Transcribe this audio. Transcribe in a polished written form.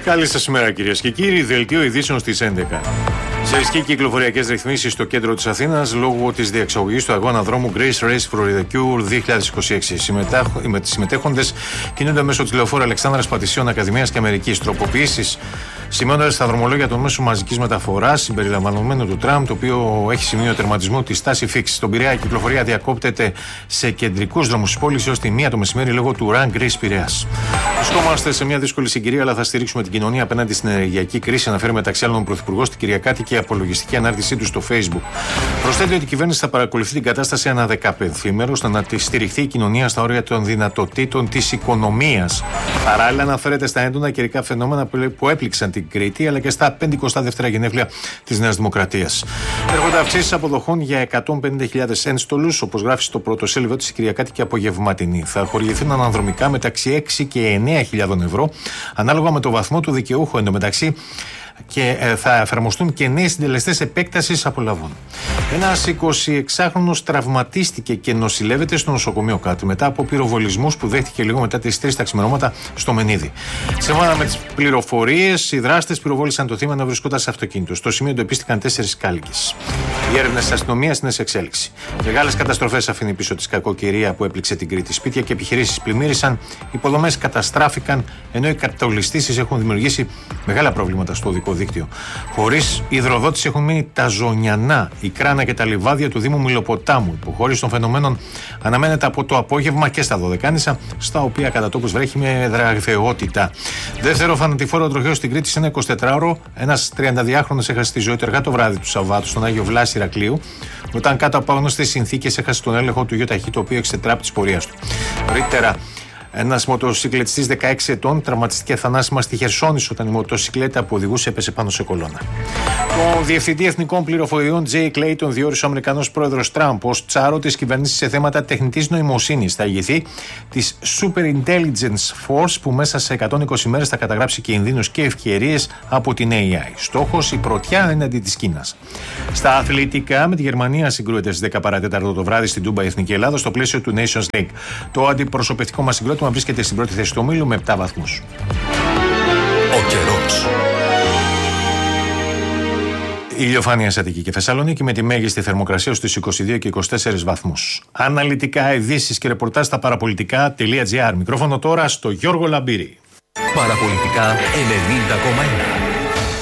Καλή σας ημέρα, κυρίες και κύριοι. Δελτίο ειδήσεων στις 11. Σε ισχύ κυκλοφοριακές ρυθμίσεις στο κέντρο της Αθήνας λόγω της διεξαγωγής του αγώνα δρόμου Grace Race for the Cure 2026. Οι συμμετέχοντες κινούνται μέσω της λεωφόρου Αλεξάνδρας Πατησίων Ακαδημίας και Αμερικής. Τροποποιήσεις σημαίνοντας στα δρομολόγια των μέσων μαζικής μεταφοράς συμπεριλαμβανομένου του τραμ, το οποίο έχει σημείο τερματισμού τη στάση φίξη. Στον Πειραιά η κυκλοφορία διακόπτεται σε κεντρικούς δρόμους της πόλης έως τη 1 το μεσημέρι λόγω του Run Grace Πειραιάς. Βρισκόμαστε σε μια δύσκολη συγκυρία, αλλά θα στηρίξουμε την κοινωνία απέναντι στην ενεργειακή κρίση, αναφέρει μεταξύ άλλων ο Πρωθυπουργός την Κυριακάτη και η απολογιστική ανάρτησή του στο Facebook. Προσθέτει ότι η κυβέρνηση θα παρακολουθεί την κατάσταση ανά 15ήμερο ώστε να τη στηριχθεί η κοινωνία στα όρια των δυνατοτήτων της οικονομίας. Παράλληλα, αναφέρεται στα έντονα καιρικά φαινόμενα που έπληξαν την Κρήτη αλλά και στα 52η γενέθλια της Νέας Δημοκρατίας. Έρχονται αυξήσεις αποδοχών για 150.000 ένστολους, όπως γράφει στο πρωτοσέλιδο της η Κυριακάτικη Απογευματινή. Θα χορηγηθούν αναδρομικά μεταξύ 6 και 9.000 ευρώ, ανάλογα με το βαθμό του δικαιούχου. Εντωμεταξύ, και θα εφαρμοστούν και νέοι συντελεστές επέκτασης απολαβών. Ένας 26χρονος τραυματίστηκε και νοσηλεύεται στο νοσοκομείο Κάτω μετά από πυροβολισμούς που δέχτηκε λίγο μετά τις 3 τα ξημερώματα στο Μενίδη. Σύμφωνα με τις πληροφορίες, οι δράστες πυροβόλησαν το θύμα να βρισκόταν σε αυτοκίνητο. Στο σημείο εντοπίστηκαν 4 κάλικες. Οι έρευνες της αστυνομίας είναι σε εξέλιξη. Μεγάλες καταστροφές αφήνει πίσω της κακοκαιρία που έπληξε την Κρήτη. Σπίτια και επιχειρήσεις πλημμύρισαν, υποδομές καταστράφηκαν, ενώ οι καταολιστήσεις έχουν δημιουργήσει μεγάλα προβλήματα στο οδικό δίκτυο. Χωρίς υδροδότηση έχουν μείνει τα Ζωνιανά, η Κράνα και τα λιβάδια του Δήμου Μηλοποτάμου. Η υποχώρηση των φαινομένων αναμένεται από το απόγευμα και στα Δωδεκάνησα, στα οποία κατά τόπους βρέχει με δραγδαιότητα. Δεύτερο θανατηφόρο τροχαίο στην Κρήτη σε ένα 24ωρο. Ένας 32χρονος έχασε τη ζωή του αργά το βράδυ του Σαββάτου στον Άγιο Βλάση Ηρακλείου, όταν κάτω από άγνωστες συνθήκες έχασε τον έλεγχο του ΙΟΤΑΧΗ, το οποίο εξετράπη της πορείας του. Νωρίτερα, ένας μοτοσυκλετιστής 16 ετών τραυματίστηκε θανάσιμα στη Χερσόνησο όταν η μοτοσυκλέτα που οδηγούσε έπεσε πάνω σε κολόνα. Το Διευθυντή Εθνικών Πληροφοριών Τζέι Κλέιτον διόρισε ο Αμερικανός πρόεδρος Τραμπ ως τσάρο της κυβέρνησης σε θέματα τεχνητής νοημοσύνης. Θα ηγηθεί της Super Intelligence Force που μέσα σε 120 μέρες θα καταγράψει κινδύνους και ευκαιρίες από την AI. Στόχος η πρωτιά έναντι της Κίνας. Στα αθλητικά, με τη Γερμανία συγκρούεται στις 10 παρατέταρτο το βράδυ στην Τούμπα η Εθνική Ελλάδα στο πλαίσιο του Nations League. Το αντιπροσωπευτικό μας συγκρότημα βρίσκεται στην πρώτη θέση του ομίλου με 7 βαθμούς. Ο καιρός. Ηλιοφάνεια σε Αττική και Θεσσαλονίκη με τη μέγιστη θερμοκρασία στους 22 και 24 βαθμούς. Αναλυτικά, ειδήσεις και ρεπορτάζ στα παραπολιτικά.gr. Μικρόφωνο τώρα στο Γιώργο Λαμπύρη. Παραπολιτικά 90,1.